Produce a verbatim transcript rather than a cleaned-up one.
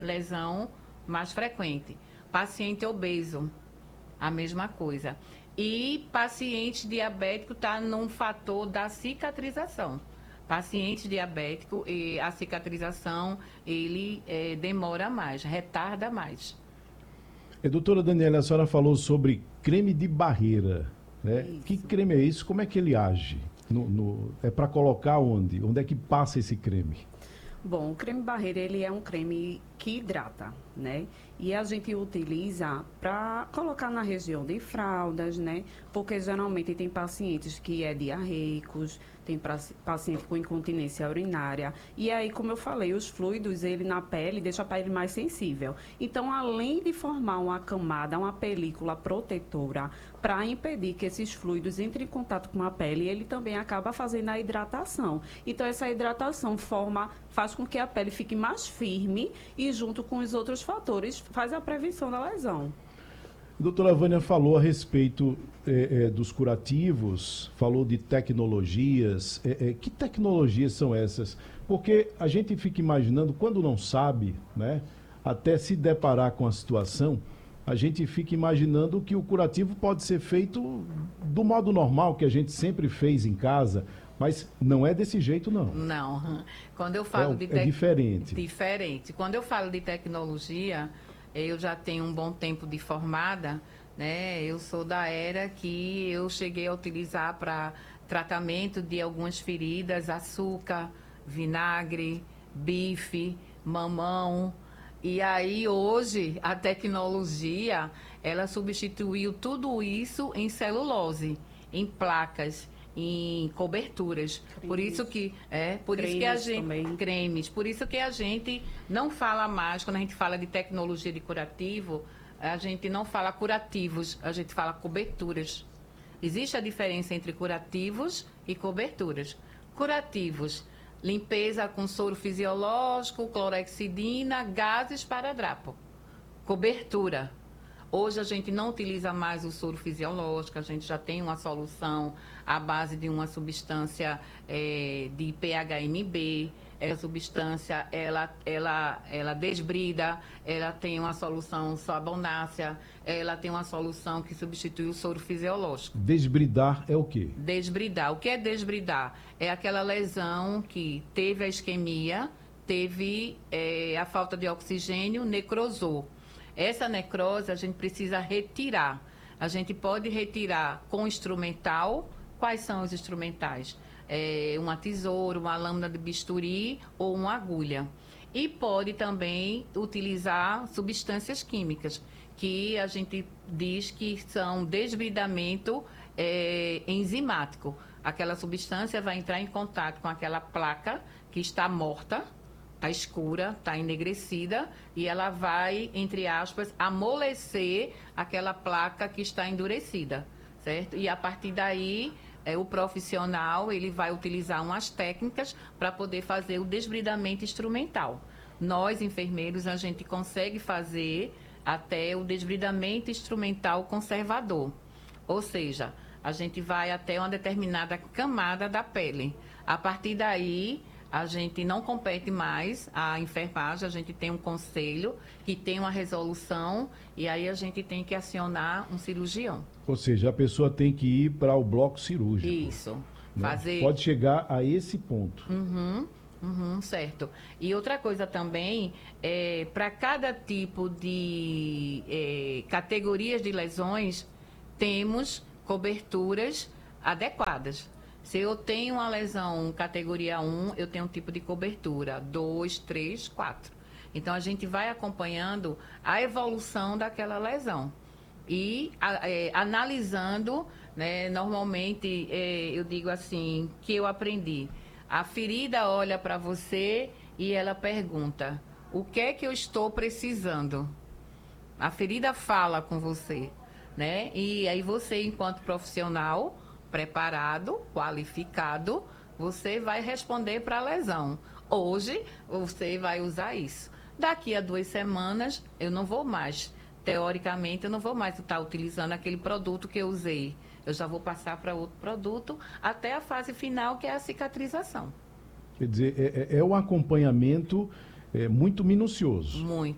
lesão mais frequente. Paciente obeso, a mesma coisa. E paciente diabético está num fator da cicatrização. Paciente diabético, e a cicatrização, ele é, demora mais, retarda mais. E, doutora Daniela, a senhora falou sobre creme de barreira, né? Isso. Que creme é esse? Como é que ele age? No, no- é para colocar onde? Onde é que passa esse creme? Bom, o creme barreira, ele é um creme que hidrata, né? E a gente utiliza para colocar na região de fraldas, né? Porque geralmente tem pacientes que é diarreicos, tem pra- paciente com incontinência urinária. E aí, como eu falei, os fluidos, ele na pele, deixa a pele mais sensível. Então, além de formar uma camada, uma película protetora, para impedir que esses fluidos entrem em contato com a pele, ele também acaba fazendo a hidratação. Então, essa hidratação forma, faz com que a pele fique mais firme e, junto com os outros fatores, faz a prevenção da lesão. A doutora Vânia falou a respeito eh, eh, dos curativos, falou de tecnologias. Eh, eh, que tecnologias são essas? Porque a gente fica imaginando, quando não sabe, né, até se deparar com a situação, a gente fica imaginando que o curativo pode ser feito do modo normal, que a gente sempre fez em casa, mas não é desse jeito, não. Não. Quando eu falo É- de é tec- diferente. Diferente. Quando eu falo de tecnologia, eu já tenho um bom tempo de formada, né? Eu sou da era que eu cheguei a utilizar para tratamento de algumas feridas, açúcar, vinagre, bife, mamão. E aí hoje a tecnologia, ela substituiu tudo isso em celulose, em placas, em coberturas. Por Cremes. isso que é, por isso que a Cremes gente também. cremes, por isso que a gente não fala mais quando a gente fala de tecnologia de curativo, a gente não fala curativos, a gente fala coberturas. Existe a diferença entre curativos e coberturas. Curativos, limpeza com soro fisiológico, clorexidina, gases, esparadrapo. Cobertura. Hoje a gente não utiliza mais o soro fisiológico, a gente já tem uma solução à base de uma substância eh, de P H M B. Essa substância, ela, ela, ela desbrida, ela tem uma solução sabonácea, ela tem uma solução que substitui o soro fisiológico. Desbridar é o quê? Desbridar. O que é desbridar? É aquela lesão que teve a isquemia, teve eh, a falta de oxigênio, necrosou. Essa necrose a gente precisa retirar. A gente pode retirar com instrumental. Quais são os instrumentais? É, uma tesoura, uma lâmina de bisturi ou uma agulha. E pode também utilizar substâncias químicas, que a gente diz que são desbridamento é, enzimático. Aquela substância vai entrar em contato com aquela placa que está morta, está escura, está enegrecida, e ela vai, entre aspas, amolecer aquela placa que está endurecida, certo? E a partir daí, é, o profissional, ele vai utilizar umas técnicas para poder fazer o desbridamento instrumental. Nós, enfermeiros, a gente consegue fazer até o desbridamento instrumental conservador. Ou seja, a gente vai até uma determinada camada da pele. A partir daí, a gente não compete mais a enfermagem, a gente tem um conselho que tem uma resolução e aí a gente tem que acionar um cirurgião. Ou seja, a pessoa tem que ir para o bloco cirúrgico. Isso. né? Fazer. Pode chegar a esse ponto. Uhum, uhum, certo. E outra coisa também, é, para cada tipo de é, categorias de lesões, temos coberturas adequadas. Se eu tenho uma lesão categoria um, eu tenho um tipo de cobertura, dois, três, quatro. Então, a gente vai acompanhando a evolução daquela lesão. E a- é, analisando, né, normalmente, é, eu digo assim, que eu aprendi. A ferida olha para você e ela pergunta, o que é que eu estou precisando? A ferida fala com você, né? E aí você, enquanto profissional preparado, qualificado, você vai responder para a lesão. Hoje, você vai usar isso. Daqui a duas semanas, eu não vou mais. Teoricamente, eu não vou mais estar utilizando aquele produto que eu usei. Eu já vou passar para outro produto até a fase final, que é a cicatrização. Quer dizer, é, é- é um acompanhamento é, muito minucioso. Muito.